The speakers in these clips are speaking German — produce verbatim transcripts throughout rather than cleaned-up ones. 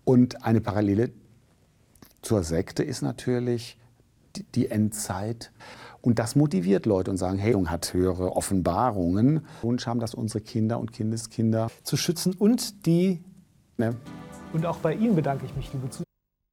Und eine Parallele zur Sekte ist natürlich die, die Endzeit. Und das motiviert Leute und sagen, hey, hat höhere Offenbarungen. Wunsch haben, dass unsere Kinder und Kindeskinder zu schützen und die... Ne? Und auch bei Ihnen bedanke ich mich, liebe Zuschauer.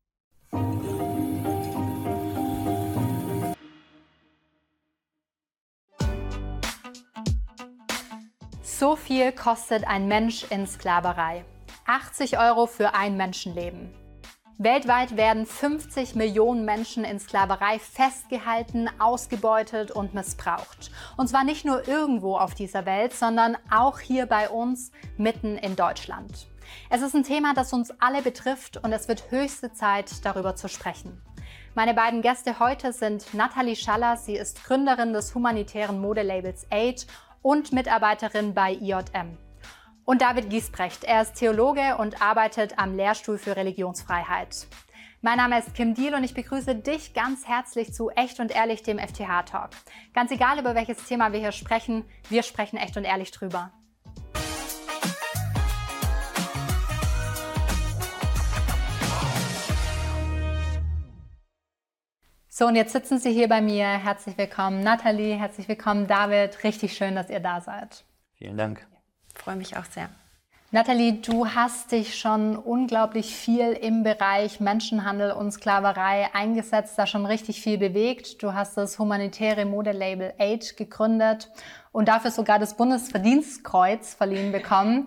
So viel kostet ein Mensch in Sklaverei. achtzig Euro für ein Menschenleben. Weltweit werden fünfzig Millionen Menschen in Sklaverei festgehalten, ausgebeutet und missbraucht. Und zwar nicht nur irgendwo auf dieser Welt, sondern auch hier bei uns, mitten in Deutschland. Es ist ein Thema, das uns alle betrifft und es wird höchste Zeit, darüber zu sprechen. Meine beiden Gäste heute sind Nathalie Schaller, sie ist Gründerin des humanitären Modelabels Age und Mitarbeiterin bei I J M. Und David Giesbrecht, er ist Theologe und arbeitet am Lehrstuhl für Religionsfreiheit. Mein Name ist Kim Diehl und ich begrüße dich ganz herzlich zu Echt und Ehrlich, dem F T H-Talk. Ganz egal, über welches Thema wir hier sprechen, wir sprechen echt und ehrlich drüber. So, und jetzt sitzen Sie hier bei mir. Herzlich willkommen, Nathalie, herzlich willkommen, David. Richtig schön, dass ihr da seid. Vielen Dank. Ich freue mich auch sehr. Nathalie, du hast dich schon unglaublich viel im Bereich Menschenhandel und Sklaverei eingesetzt, da schon richtig viel bewegt. Du hast das humanitäre Modelabel Age gegründet und dafür sogar das Bundesverdienstkreuz verliehen bekommen.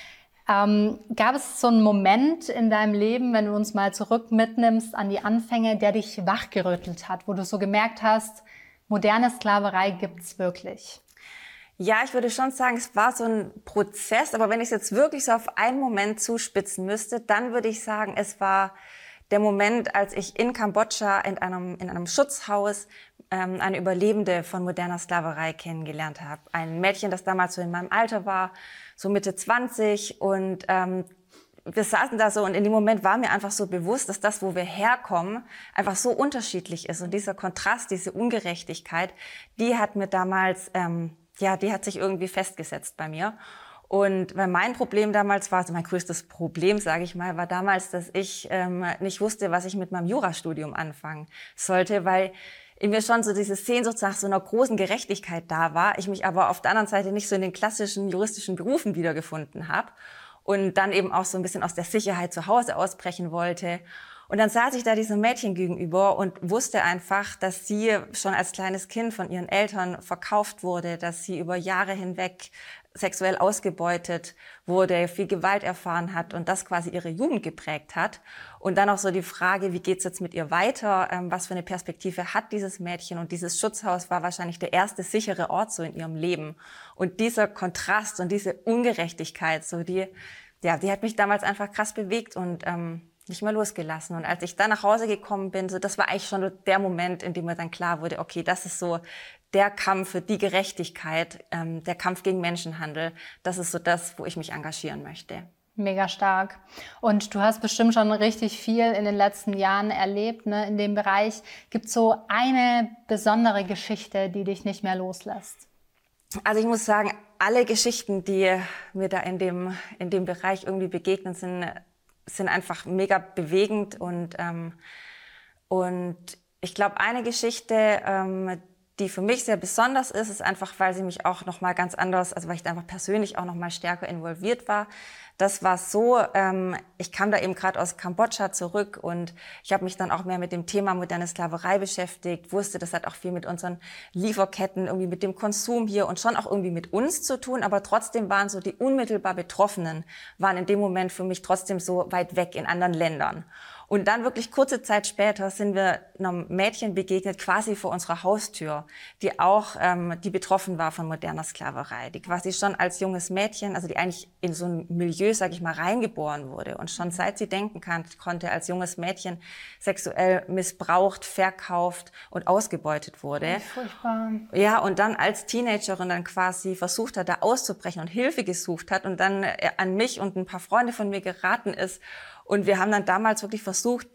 Ähm, gab es so einen Moment in deinem Leben, wenn du uns mal zurück mitnimmst an die Anfänge, der dich wachgerüttelt hat, wo du so gemerkt hast, moderne Sklaverei gibt's wirklich? Ja, ich würde schon sagen, es war so ein Prozess, aber wenn ich es jetzt wirklich so auf einen Moment zuspitzen müsste, dann würde ich sagen, es war der Moment, als ich in Kambodscha in einem, in einem Schutzhaus ähm, eine Überlebende von moderner Sklaverei kennengelernt habe. Ein Mädchen, das damals so in meinem Alter war, so Mitte zwanzig, und ähm, wir saßen da so und in dem Moment war mir einfach so bewusst, dass das, wo wir herkommen, einfach so unterschiedlich ist. Und dieser Kontrast, diese Ungerechtigkeit, die hat mir damals, ähm, ja, die hat sich irgendwie festgesetzt bei mir. Und weil mein Problem damals war, also mein größtes Problem, sage ich mal, war damals, dass ich ähm, nicht wusste, was ich mit meinem Jurastudium anfangen sollte, weil in mir schon so diese Sehnsucht nach so einer großen Gerechtigkeit da war, ich mich aber auf der anderen Seite nicht so in den klassischen juristischen Berufen wiedergefunden habe und dann eben auch so ein bisschen aus der Sicherheit zu Hause ausbrechen wollte. Und dann saß ich da diesem Mädchen gegenüber und wusste einfach, dass sie schon als kleines Kind von ihren Eltern verkauft wurde, dass sie über Jahre hinweg sexuell ausgebeutet wurde, viel Gewalt erfahren hat und das quasi ihre Jugend geprägt hat. Und dann auch so die Frage, wie geht's jetzt mit ihr weiter? Ähm, was für eine Perspektive hat dieses Mädchen? Und dieses Schutzhaus war wahrscheinlich der erste sichere Ort so in ihrem Leben. Und dieser Kontrast und diese Ungerechtigkeit, so die, ja, die hat mich damals einfach krass bewegt und ähm, nicht mehr losgelassen. Und als ich dann nach Hause gekommen bin, so das war eigentlich schon der Moment, in dem mir dann klar wurde, okay, das ist so der Kampf für die Gerechtigkeit, ähm, der Kampf gegen Menschenhandel. Das ist so das, wo ich mich engagieren möchte. Mega stark. Und du hast bestimmt schon richtig viel in den letzten Jahren erlebt, ne, in dem Bereich. Gibt es so eine besondere Geschichte, die dich nicht mehr loslässt? Also ich muss sagen, alle Geschichten, die mir da in dem, in dem Bereich irgendwie begegnen, sind, sind einfach mega bewegend. Und, ähm, und ich glaube, eine Geschichte, ähm, die für mich sehr besonders ist, ist einfach, weil sie mich auch noch mal ganz anders, also weil ich da einfach persönlich auch noch mal stärker involviert war. Das war so, ähm, ich kam da eben gerade aus Kambodscha zurück und ich habe mich dann auch mehr mit dem Thema moderne Sklaverei beschäftigt, wusste, das hat auch viel mit unseren Lieferketten, irgendwie mit dem Konsum hier und schon auch irgendwie mit uns zu tun, aber trotzdem waren so die unmittelbar Betroffenen, waren in dem Moment für mich trotzdem so weit weg in anderen Ländern. Und dann wirklich kurze Zeit später sind wir einem Mädchen begegnet, quasi vor unserer Haustür, die auch, ähm, die betroffen war von moderner Sklaverei, die quasi schon als junges Mädchen, also die eigentlich in so ein Milieu, sag ich mal, reingeboren wurde und schon seit sie denken kann, konnte als junges Mädchen sexuell missbraucht, verkauft und ausgebeutet wurde. Furchtbar. Ja, und dann als Teenagerin dann quasi versucht hat, da auszubrechen und Hilfe gesucht hat und dann an mich und ein paar Freunde von mir geraten ist. Und wir haben dann damals wirklich versucht,